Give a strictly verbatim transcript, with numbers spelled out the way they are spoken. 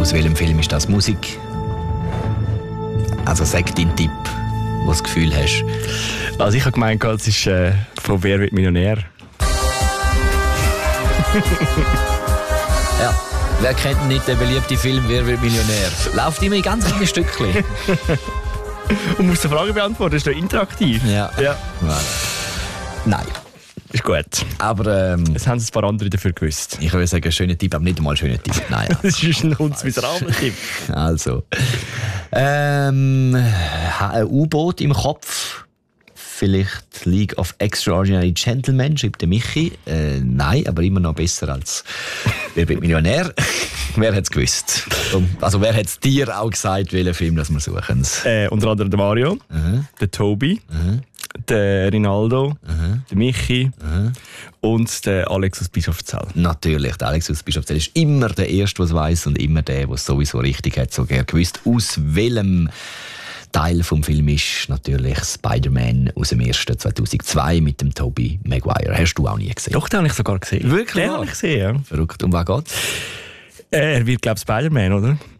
Aus welchem Film ist das Musik? Also sag deinen Tipp, wo du das Gefühl hast. Also ich habe gemeint, es ist äh, von «Wer wird Millionär?» Ja, wer kennt nicht den beliebten Film «Wer wird Millionär?» Läuft immer in ganz kleinen Stückchen. Und musst du Fragen beantworten, ist doch interaktiv. Ja. ja. Nein. Ist gut. Aber ähm, es haben ein paar andere dafür gewusst. Ich würde sagen, schöner Tipp, aber nicht einmal schöner Tipp. Nein, also. Das ist ein hundsmiserabler Tipp. Also. Ähm, ein U-Boot im Kopf. Vielleicht League of Extraordinary Gentlemen, schreibt der Michi. Äh, nein, aber immer noch besser als «Wer wird Millionär?» Wer hat es gewusst? Also wer hat es dir auch gesagt, welchen Film das wir suchen? Äh, unter anderem der Mario, uh-huh. der Tobi, uh-huh. der Rinaldo, uh-huh. der Michi uh-huh. und der Alex aus Bischofszell. Natürlich, der Alex aus Bischofszell ist immer der Erste, der es weiss und immer der, der es sowieso richtig hat, so gerne gewusst. Aus welchem Teil vom Film ist natürlich Spider-Man aus dem ersten zweitausendzwei mit dem Tobey Maguire. Hast du auch nie gesehen? Doch, den habe ich sogar gesehen. Wirklich? Den habe ich gesehen, ja. Verrückt. Um was geht's? Er wird, glaube ich, Spider-Man, oder?